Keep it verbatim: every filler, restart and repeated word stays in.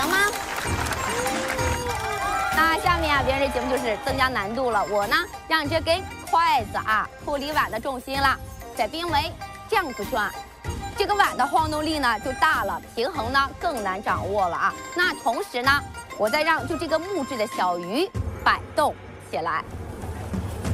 行吗？那下面啊，别人这节目就是增加难度了。我呢，让这根筷子啊脱离碗的重心了，在冰围这样子转，这个碗的晃动力呢就大了，平衡呢更难掌握了啊。那同时呢，我再让就这个木质的小鱼摆动起来。